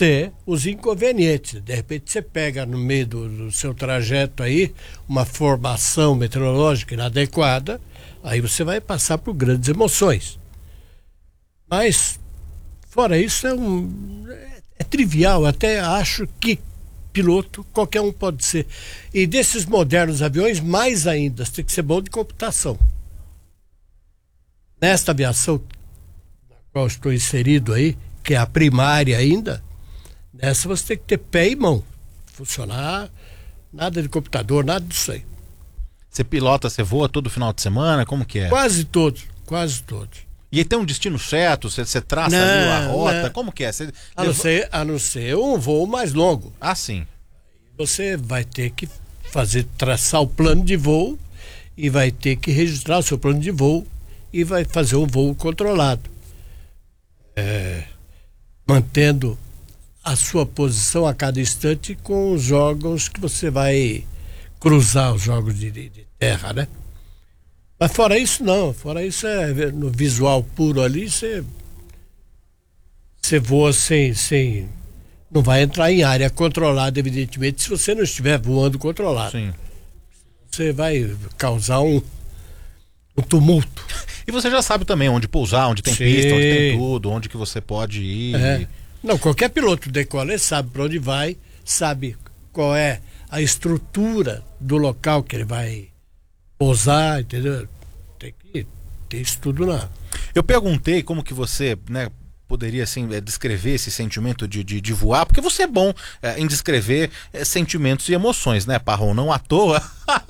ser os inconvenientes. De repente você pega no meio do seu trajeto aí uma formação meteorológica inadequada, aí você vai passar por grandes emoções. Mas, fora isso, é trivial. Até acho que piloto qualquer um pode ser. E desses modernos aviões, mais ainda, você tem que ser bom de computação. Nesta aviação na qual estou inserido aí, que é a primária ainda, nessa você tem que ter pé e mão. Funcionar, nada de computador, nada disso aí. Você pilota, você voa todo final de semana? Como que é? Quase todos, quase todos. E aí tem um destino certo? Você traça ali a rota? Como que é? A não ser um voo mais longo. Ah, sim. Você vai ter que traçar o plano de voo e vai ter que registrar o seu plano de voo e vai fazer um voo controlado. Mantendo a sua posição a cada instante com os órgãos que você vai cruzar, os órgãos de terra, né? Mas fora isso não, fora isso no visual puro ali, você voa sem não vai entrar em área controlada, evidentemente, se você não estiver voando controlado. Sim. Você vai causar um tumulto. E você já sabe também onde pousar, onde tem pista, onde tem tudo, onde que você pode ir. Não, qualquer piloto decola, ele sabe para onde vai, sabe qual é a estrutura do local que ele vai pousar, entendeu? Tem que ter isso tudo lá. Eu perguntei como que você, né, poderia assim descrever esse sentimento de voar, porque você é bom em descrever sentimentos e emoções, né, Parron? Não à toa.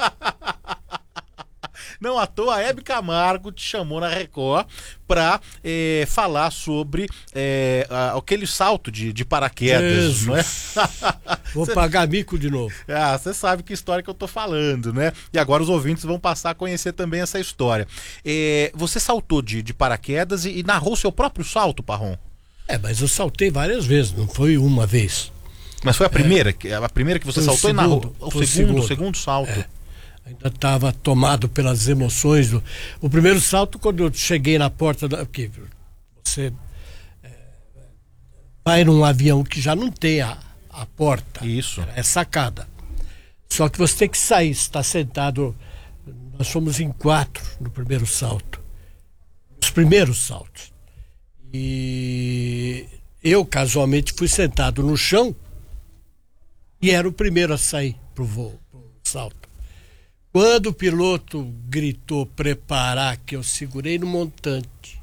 Não à toa, a Hebe Camargo te chamou na Record para falar sobre aquele salto de paraquedas, Jesus. Não é? Vou pagar mico de novo. Você sabe que história que eu tô falando, né? E agora os ouvintes vão passar a conhecer também essa história. Você saltou de paraquedas e narrou seu próprio salto, Parron? Mas eu saltei várias vezes, não foi uma vez. Mas foi a primeira que você saltou e narrou? O segundo salto. Ainda estava tomado pelas emoções. O primeiro salto, quando eu cheguei na porta porque você vai num avião que já não tem a porta. Isso. É sacada. Só que você tem que sair, está sentado. Nós fomos em 4 no primeiro salto. Os primeiros saltos. E eu, casualmente, fui sentado no chão e era o primeiro a sair pro voo, pro salto. Quando o piloto gritou preparar, que eu segurei no montante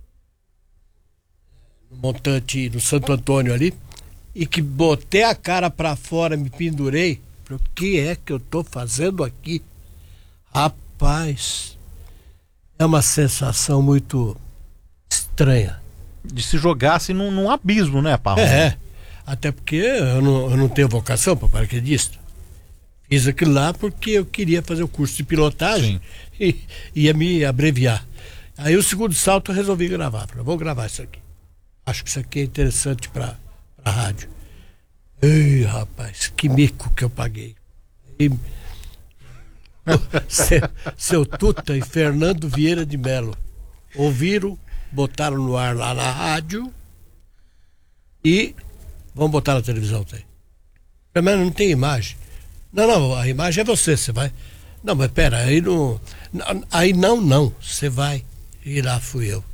no Santo Antônio ali, e que botei a cara para fora, me pendurei, o que é que eu tô fazendo aqui? Rapaz, é uma sensação muito estranha. De se jogar assim num abismo, né, Parron? Até porque eu não tenho vocação para paraquedista. Fiz aquilo lá porque eu queria fazer o curso de pilotagem. Sim. E ia me abreviar. Aí o segundo salto eu resolvi gravar. Falei, vou gravar isso aqui. Acho que isso aqui é interessante para a rádio. Ei, rapaz, que mico que eu paguei. E, seu Tuta e Fernando Vieira de Mello ouviram, botaram no ar lá na rádio e vamos botar na televisão. Mas não tem imagem. Não, a imagem é você vai. Não, mas pera, aí não. Aí não, você vai. E lá fui eu.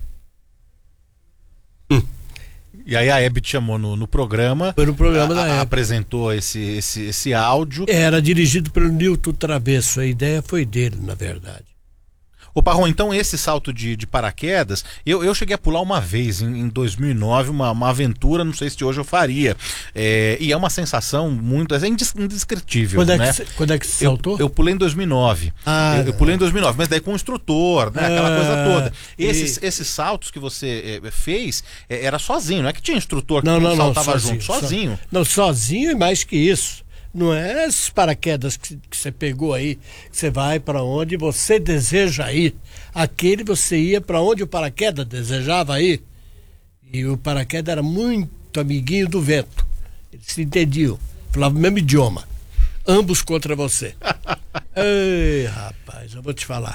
E aí a Hebe te chamou no programa. Foi no programa da Hebe. Apresentou esse áudio. Era dirigido pelo Nilton Travesso, a ideia foi dele, na verdade. Ô Parron, então esse salto de paraquedas, eu cheguei a pular uma vez, em 2009, uma aventura, não sei se hoje eu faria. E é uma sensação muito, indescritível. Quando é que você saltou? Eu pulei em 2009. Eu pulei em 2009, mas daí com um instrutor, né, aquela coisa toda. Esses saltos que você fez, era sozinho, não é que tinha instrutor que saltava junto, sozinho. Não, sozinho e mais que isso. Não é esses paraquedas que você pegou aí, que você vai para onde você deseja ir. Aquele você ia para onde o paraquedas desejava ir. E o paraquedas era muito amiguinho do vento. Eles se entendiam, falavam o mesmo idioma. Ambos contra você. Ei, rapaz, eu vou te falar.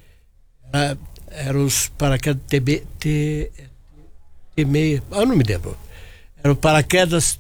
Eram os paraquedas T6, eu não me lembro. Eram paraquedas